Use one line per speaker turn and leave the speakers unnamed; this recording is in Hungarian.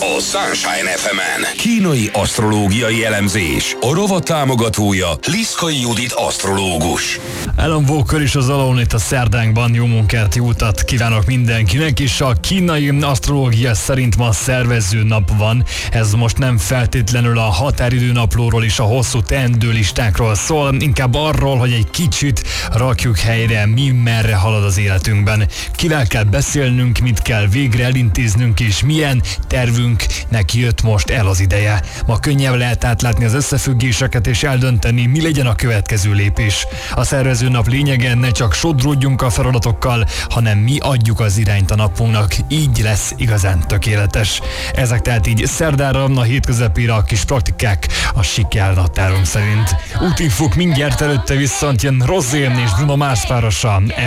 a Sunshine FM-en. Kínai asztrológiai elemzés. A rovat támogatója Liszkai Judit asztrológus.
Alan Walker is az Alone itt a szerdánkban. Jó munkát, jó utat kívánok mindenkinek, és a kínai asztrológia szerint ma szervező nap van. Ez most nem feltétlenül a határidőnaplóról és a hosszú teendőlistákról szól, inkább arról, hogy egy kicsit rakjuk helyre, mi merre halad az életünkben. Kivel kell beszélnünk, mit kell végre elintéznünk, és milyen tervünknek jött most el az ideje. Ma könnyebb lehet átlátni az összefüggéseket és eldönteni, mi legyen a következő lépés. A szervező nap lényege, ne csak sodródjunk a feladatokkal, hanem mi adjuk az irányt a napunknak, így lesz igazán tökéletes. Ezek tehát így szerdára, a hét közepére a kis praktikák a sikernattárunk szerint. Útinfók mindjárt előtte, viszont jön Rozé és Bruno Mars párosa.